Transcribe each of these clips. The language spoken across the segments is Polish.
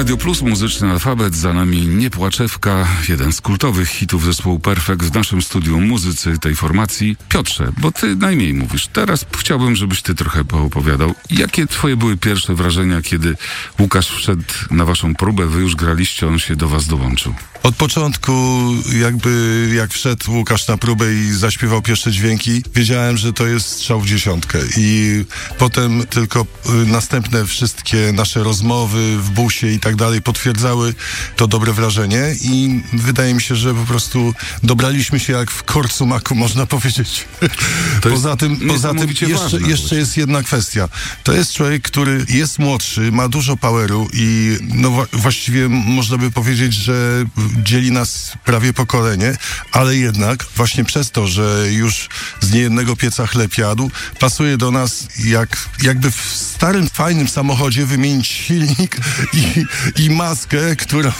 Radio Plus, muzyczny alfabet, za nami Niepłaczewka, jeden z kultowych hitów zespołu Perfekt. W naszym studiu muzycy tej formacji. Piotrze, bo ty najmniej mówisz. Teraz chciałbym, żebyś ty trochę poopowiadał. Jakie twoje były pierwsze wrażenia, kiedy Łukasz wszedł na waszą próbę, wy już graliście, on się do was dołączył? Od początku, jak wszedł Łukasz na próbę i zaśpiewał pierwsze dźwięki, wiedziałem, że to jest strzał w dziesiątkę. I potem tylko następne wszystkie nasze rozmowy w busie i tak dalej potwierdzały to dobre wrażenie i wydaje mi się, że po prostu dobraliśmy się jak w korcu maku, można powiedzieć. Poza tym jeszcze jest jedna kwestia. To jest człowiek, który jest młodszy, ma dużo poweru i właściwie można by powiedzieć, że dzieli nas prawie pokolenie, ale jednak właśnie przez to, że już z niejednego pieca chleb jadł, pasuje do nas jakby w starym, fajnym samochodzie wymienić silnik i maskę,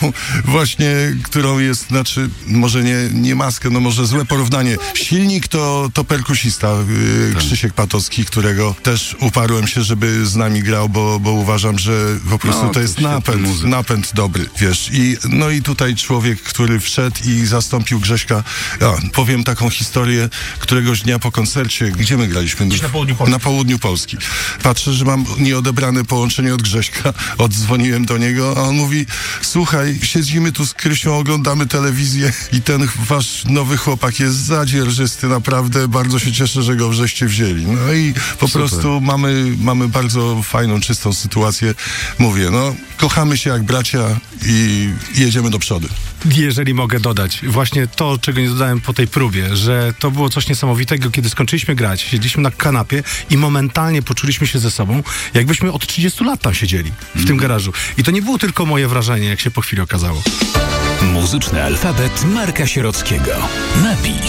którą jest, znaczy może nie maskę, no może złe porównanie. Silnik to perkusista Krzysiek Patocki, którego też uparłem się, żeby z nami grał, bo uważam, że po prostu to jest napęd dobry, wiesz. I tutaj człowiek, który wszedł i zastąpił Grześka. Powiem taką historię, któregoś dnia po koncercie, gdzie my graliśmy? Na południu Polski. Patrzę, że mam nieodebrane połączenie od Grześka. Odzwoniłem do niego, a on mówi: słuchaj, siedzimy tu z Krysią, oglądamy telewizję i ten wasz nowy chłopak jest zadzierżysty, naprawdę bardzo się cieszę, że go żeście wzięli. No i po prostu mamy bardzo fajną, czystą sytuację. Mówię, kochamy się jak bracia i jedziemy do przodu. Jeżeli mogę dodać, właśnie to, czego nie dodałem po tej próbie, że to było coś niesamowitego, kiedy skończyliśmy grać, siedzieliśmy na kanapie i momentalnie poczuliśmy się ze sobą, jakbyśmy od 30 lat tam siedzieli, w tym garażu. I to nie było tylko moje wrażenie, jak się po chwili okazało. Muzyczny alfabet Marka Sierockiego. Napisz.